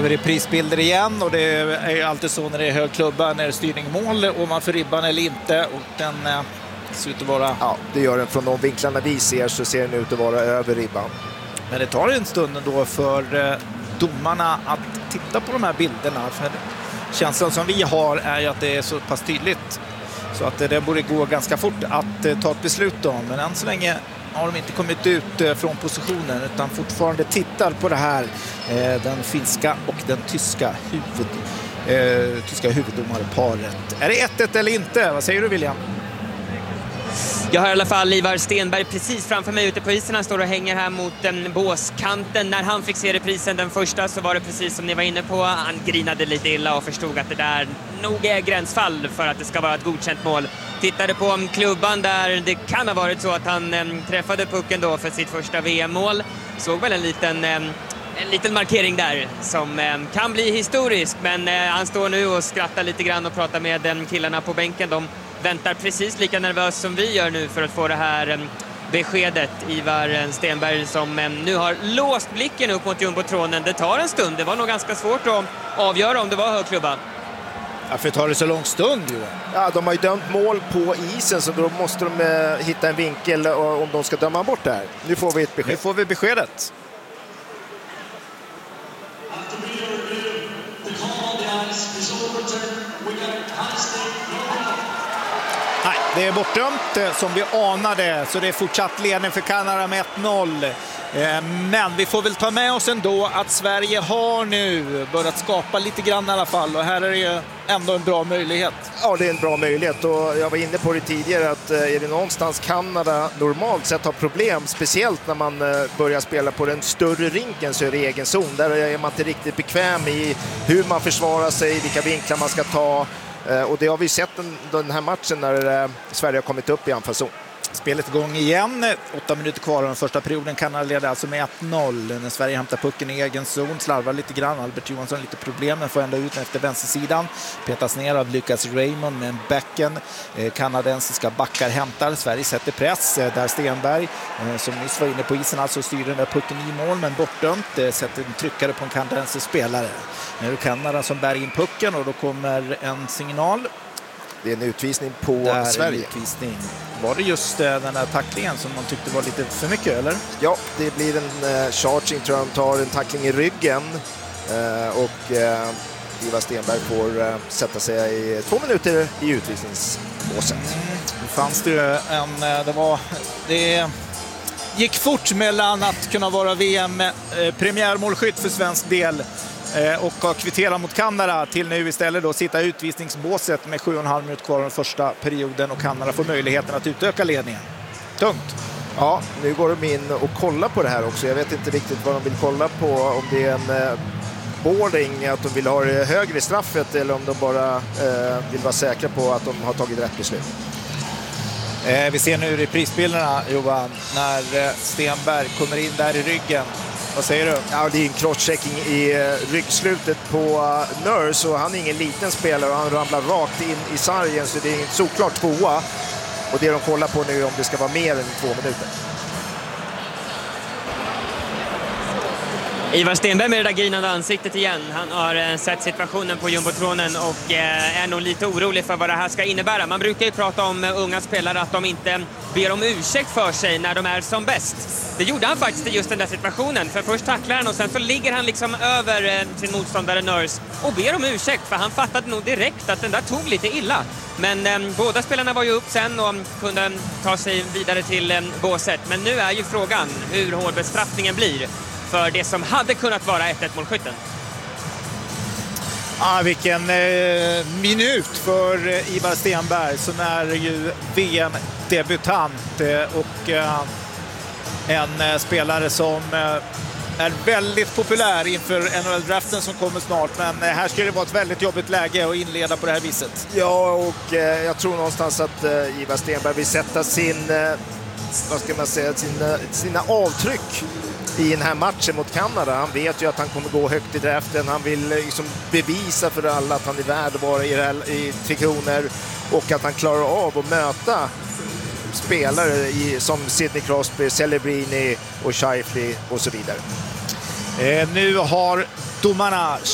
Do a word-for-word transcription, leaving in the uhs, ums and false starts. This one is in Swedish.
vi reprisbilder igen, och det är ju alltid så när det är hög klubba, när det är styrning mål, ovanför ribban eller inte, och den eh, ser ut att vara... Ja, det gör den. Från de vinklarna vi ser så ser den ut att vara över ribban. Men det tar en stund då för eh, domarna att titta på de här bilderna, för känslan som vi har är ju att det är så pass tydligt så att det, det borde gå ganska fort att eh, ta ett beslut om, men än så länge har de inte kommit ut eh, från positionen utan fortfarande tittar på det här, eh, den finska och den tyska huvud, eh, tyska huvuddomarparet. Är det ett ett eller inte? Vad säger du, William? Jag har i alla fall Ivar Stenberg precis framför mig ute på isen. Han står och hänger här mot den båskanten. När han fick se reprisen den första så var det precis som ni var inne på. Han grinade lite illa och förstod att det där nog är gränsfall för att det ska vara ett godkänt mål. Tittade på klubban där det kan ha varit så att han äm, träffade pucken då för sitt första V M-mål. Såg väl en liten... Äm, En liten markering där som eh, kan bli historisk, men eh, han står nu och skrattar lite grann och pratar med eh, killarna på bänken. De väntar precis lika nervöst som vi gör nu för att få det här eh, beskedet. Ivar Stenberg som eh, nu har låst blicken upp mot jumbotronen. Det tar en stund, det var nog ganska svårt att avgöra om det var högklubba. Ja, för tar det så lång stund, Johan? Ja, de har ju dömt mål på isen, så då måste de eh, hitta en vinkel och, om de ska döma bort det här. Nu får vi ett besked. Nu får vi beskedet. Nej, det är bortdömt som vi anade, så det är fortsatt ledning för Kanada med ett noll. Men vi får väl ta med oss ändå att Sverige har nu börjat skapa lite grann i alla fall, och här är det ju ändå en bra möjlighet. Ja, det är en bra möjlighet, och jag var inne på det tidigare att är det någonstans Kanada normalt sett har problem, speciellt när man börjar spela på den större rinken, så är det egen zon. Där är man inte riktigt bekväm i hur man försvarar sig, vilka vinklar man ska ta, och det har vi sett den, den här matchen när Sverige har kommit upp i anfallszon. Spelet igång igen, åtta minuter kvar av den första perioden. Kanada leder alltså med ett noll när Sverige hämtar pucken i egen zon, slarvar lite grann. Albert Johansson lite problem, men får ända ut efter vänstersidan. Petas ner av Lucas Raymond med en backen. Kanadensiska backar hämtar, Sverige sätter press. Där Stenberg, som nyss var inne på isen, alltså styr den där pucken i mål, men bortdömt. Sätter en tryckare på en kanadensisk spelare. Nu är det Kanada som bär in pucken, och då kommer en signal. Det är en utvisning på Där Sverige. Utvisning. Var det just uh, den här tacklingen som man tyckte var lite för mycket, eller? Ja, det blir en uh, charging, tror jag. De tar en tackling i ryggen. Uh, och uh, Ivar Stenberg får uh, sätta sig i två minuter i utvisningsbåset. Mm. Nu fanns det ju en... Uh, det var... Det gick fort mellan att kunna vara V M-premiärmålskytt för svensk del och har kvitterat mot Kanada till nu istället då sitta i utvisningsbåset med sju och en halv minut kvar den första perioden, och Kanada får möjligheten att utöka ledningen. Tungt. Ja, nu går de in och kollar på det här också. Jag vet inte riktigt vad de vill kolla på, om det är en eh, boarding, att de vill ha det högre straffet, eller om de bara eh, vill vara säkra på att de har tagit rätt beslut. Eh, vi ser nu reprisbilderna, Johan, när eh, Stenberg kommer in där i ryggen. Vad säger du? Ja, det är en crosschecking i uh, ryggslutet på uh, Nurse, och han är ingen liten spelare och han ramlar rakt in i sargen, så det är en såklart tvåa. Och det de kollar på nu är om det ska vara mer än två minuter. Ivar Stenberg med det där grinande ansiktet igen. Han har eh, sett situationen på jumbotronen och eh, är nog lite orolig för vad det här ska innebära. Man brukar ju prata om eh, unga spelare att de inte ber om ursäkt för sig när de är som bäst. Det gjorde han faktiskt i just den där situationen. För först tacklar han och sen så ligger han liksom över eh, sin motståndare Nurse och ber om ursäkt, för han fattade nog direkt att den där tog lite illa. Men eh, båda spelarna var ju upp sen och kunde ta sig vidare till eh, båset. Men nu är ju frågan hur hård bestraffningen blir för det som hade kunnat vara ett ett målskytten. Ah, vilken eh, minut för eh, Ivar Stenberg, som är ju V M-debutant eh, och eh, en eh, spelare som eh, är väldigt populär inför N H L-draften som kommer snart. Men eh, här skulle det vara ett väldigt jobbigt läge att inleda på det här viset. Ja, och eh, jag tror någonstans att eh, Ivar Stenberg vill sätta sin, eh, vad ska man säga, sina, sina avtryck i den här matchen mot Kanada. Han vet ju att han kommer gå högt i draften. Han vill liksom bevisa för alla att han är värd att vara i, det här, i Tre Kronor, och att han klarar av att möta spelare i, som Sidney Crosby, Celebrini och Scheifele och så vidare. Eh, nu har domarna